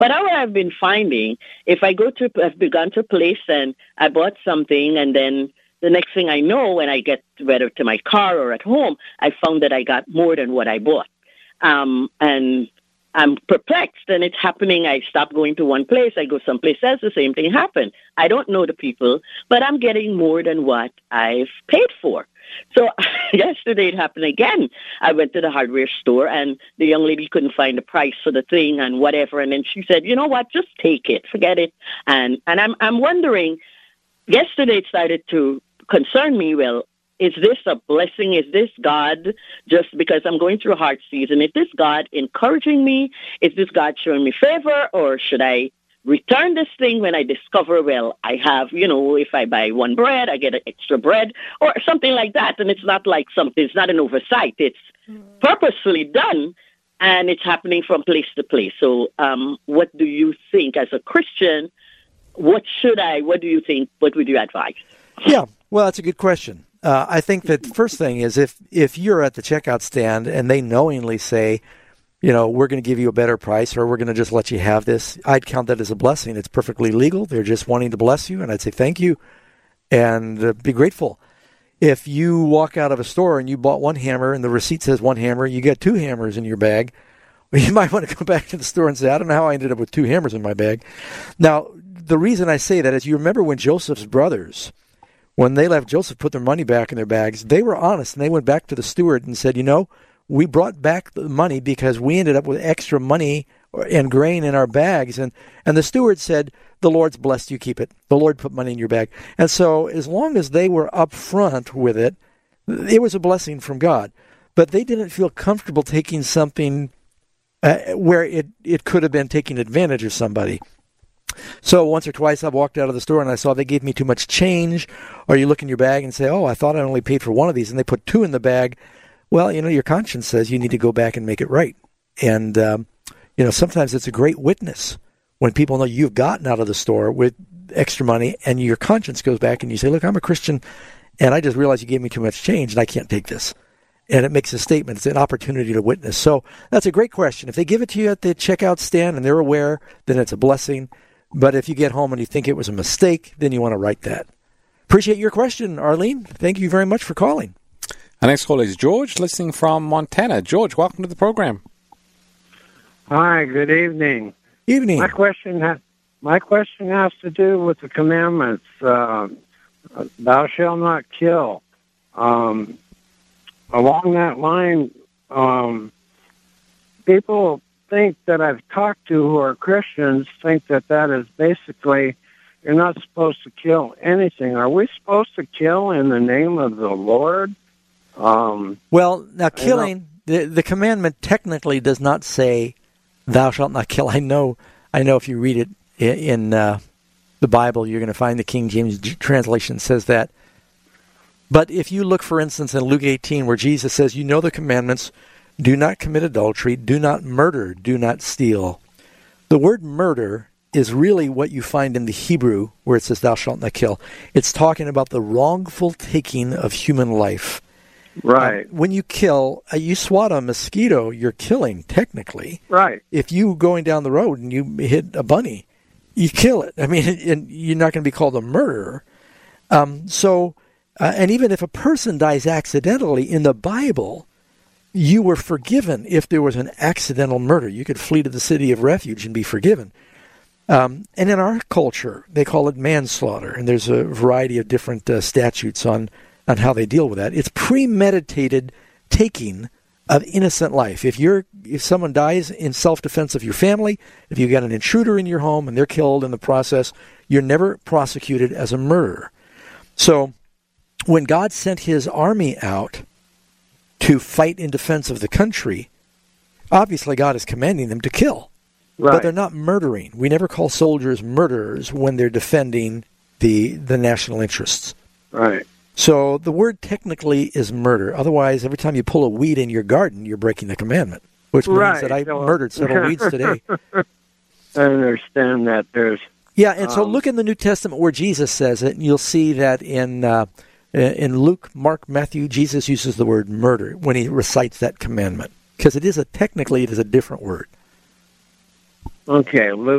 But what I've been finding, if I've begun to place and I bought something, and then the next thing I know, when I get whether to my car or at home, I found that I got more than what I bought. And I'm perplexed, and it's happening. I stop going to one place, I go someplace else, the same thing happened. I don't know the people, but I'm getting more than what I've paid for. So yesterday it happened again. I went to the hardware store, and the young lady couldn't find the price for the thing and whatever. And then she said, you know what, just take it, forget it. And I'm wondering, yesterday it started to concern me, well, is this a blessing? Is this God, just because I'm going through a hard season, is this God encouraging me? Is this God showing me favor? Or should I return this thing when I discover, well, I have, if I buy one bread, I get an extra bread or something like that. And it's not like it's not an oversight. It's purposefully done, and it's happening from place to place. So what do you think as a Christian? What do you think? What would you advise? Yeah, well, that's a good question. I think that the first thing is if you're at the checkout stand and they knowingly say, we're going to give you a better price, or we're going to just let you have this, I'd count that as a blessing. It's perfectly legal. They're just wanting to bless you, and I'd say thank you and be grateful. If you walk out of a store and you bought one hammer and the receipt says one hammer, you get two hammers in your bag, well, you might want to go back to the store and say, I don't know how I ended up with two hammers in my bag. Now, the reason I say that is you remember when Joseph's brothers, when they left Joseph, put their money back in their bags, they were honest, and they went back to the steward and said, we brought back the money because we ended up with extra money and grain in our bags. And the steward said, the Lord's blessed you, keep it. The Lord put money in your bag. And so as long as they were upfront with it, it was a blessing from God. But they didn't feel comfortable taking something where it could have been taking advantage of somebody. So once or twice I've walked out of the store and I saw they gave me too much change, or you look in your bag and say, oh, I thought I only paid for one of these, and they put two in the bag. Well, your conscience says you need to go back and make it right. And, sometimes it's a great witness when people know you've gotten out of the store with extra money and your conscience goes back and you say, look, I'm a Christian and I just realized you gave me too much change and I can't take this. And it makes a statement. It's an opportunity to witness. So that's a great question. If they give it to you at the checkout stand and they're aware, then it's a blessing. But if you get home and you think it was a mistake, then you want to write that. Appreciate your question, Arlene. Thank you very much for calling. Our next call is George, listening from Montana. George, welcome to the program. Hi, good evening. Evening. My question has to do with the commandments. Thou shalt not kill. Along that line, people think that I've talked to who are Christians think that is basically, you're not supposed to kill anything. Are we supposed to kill in the name of the Lord? Well, now killing, the commandment technically does not say, thou shalt not kill. I know if you read it in the Bible, you're going to find the King James translation says that. But if you look, for instance, in Luke 18, where Jesus says, the commandments, do not commit adultery, do not murder, do not steal. The word murder is really what you find in the Hebrew, where it says, thou shalt not kill. It's talking about the wrongful taking of human life. Right. When you kill, you swat a mosquito, you're killing, technically. Right. If you going down the road and you hit a bunny, you kill it. I mean, and you're not going to be called a murderer. And even if a person dies accidentally, in the Bible, you were forgiven if there was an accidental murder. You could flee to the city of refuge and be forgiven. And in our culture, they call it manslaughter, and there's a variety of different statutes on how they deal with that. It's premeditated taking of innocent life. If someone dies in self-defense of your family, if you got an intruder in your home and they're killed in the process, you're never prosecuted as a murderer. So when God sent his army out to fight in defense of the country, obviously God is commanding them to kill. Right. But they're not murdering. We never call soldiers murderers when they're defending the national interests. Right. So the word technically is murder. Otherwise, every time you pull a weed in your garden, you're breaking the commandment, which means that I murdered several weeds today. I understand that there's... Yeah, and so look in the New Testament where Jesus says it, and you'll see that in Luke, Mark, Matthew, Jesus uses the word murder when he recites that commandment, because technically it is a different word. Okay, Luke